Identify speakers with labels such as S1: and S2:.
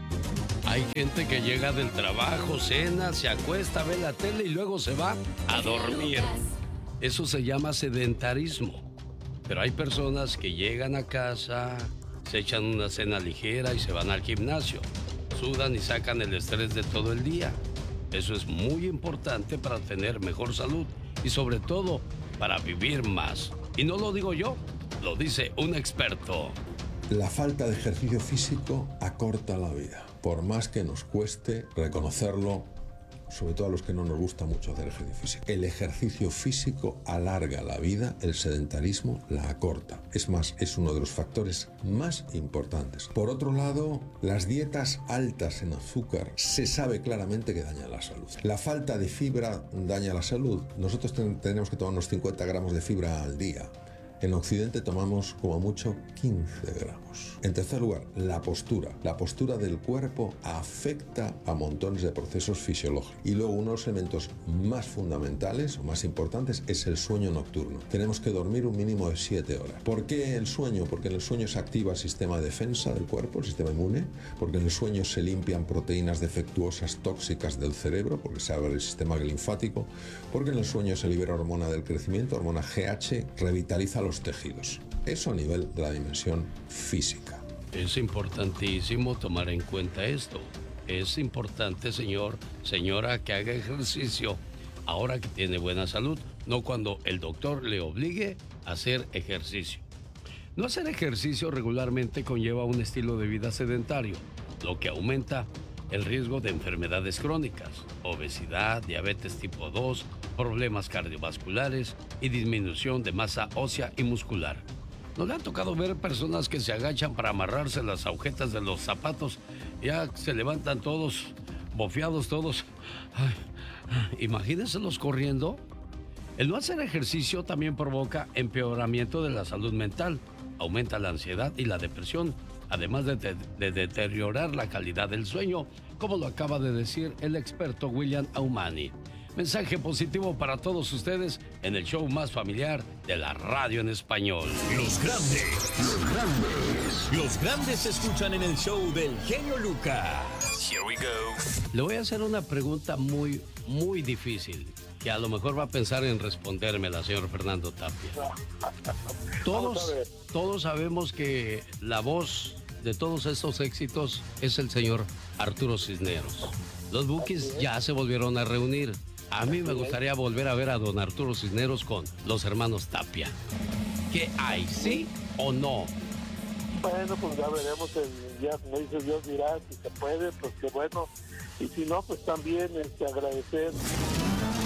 S1: Hay gente que llega del trabajo, cena, se acuesta, ve la tele y luego se va a dormir. Eso se llama sedentarismo. Pero hay personas que llegan a casa, se echan una cena ligera y se van al gimnasio. Sudan y sacan el estrés de todo el día. Eso es muy importante para tener mejor salud y sobre todo para vivir más. Y no lo digo yo, lo dice un experto.
S2: La falta de ejercicio físico acorta la vida, por más que nos cueste reconocerlo, sobre todo a los que no nos gusta mucho hacer ejercicio físico. El ejercicio físico alarga la vida, el sedentarismo la acorta. Es más, es uno de los factores más importantes. Por otro lado, las dietas altas en azúcar se sabe claramente que dañan la salud. La falta de fibra daña la salud. Nosotros tenemos que tomar unos 50 gramos de fibra al día. En Occidente tomamos como mucho 15 gramos. En tercer lugar, la postura. La postura del cuerpo afecta a montones de procesos fisiológicos. Y luego uno de los elementos más fundamentales o más importantes es el sueño nocturno. Tenemos que dormir un mínimo de 7 horas. ¿Por qué el sueño? Porque en el sueño se activa el sistema de defensa del cuerpo, el sistema inmune. Porque en el sueño se limpian proteínas defectuosas tóxicas del cerebro, porque se abre el sistema linfático. Porque en el sueño se libera hormona del crecimiento, hormona GH, revitaliza los tejidos. Eso a nivel de la dimensión física.
S1: Es importantísimo tomar en cuenta esto. Es importante, señora, que haga ejercicio ahora que tiene buena salud, no cuando el doctor le obligue a hacer ejercicio. No hacer ejercicio regularmente conlleva un estilo de vida sedentario, lo que aumenta el riesgo de enfermedades crónicas, obesidad, diabetes tipo 2, problemas cardiovasculares y disminución de masa ósea y muscular. ¿No le ha tocado ver personas que se agachan para amarrarse las agujetas de los zapatos? Ya se levantan todos, bofeados todos. Ay, imagínenselos corriendo. El no hacer ejercicio también provoca empeoramiento de la salud mental, aumenta la ansiedad y la depresión, además de deteriorar la calidad del sueño, como lo acaba de decir el experto William Aumani. Mensaje positivo para todos ustedes en el show más familiar de la radio en español.
S3: Los grandes se escuchan en el show del genio Lucas. Here we go.
S1: Le voy a hacer una pregunta muy, muy difícil, que a lo mejor va a pensar en respondérmela, señor Fernando Tapia. Todos sabemos que la voz de todos estos éxitos es el señor Arturo Cisneros. Los Bukis ya se volvieron a reunir. A mí me gustaría volver a ver a don Arturo Cisneros con los hermanos Tapia. ¿Qué hay, sí o no?
S4: Bueno, pues ya veremos, ya me dice Dios dirá, si se puede, pues qué bueno. Y si no, pues también agradecer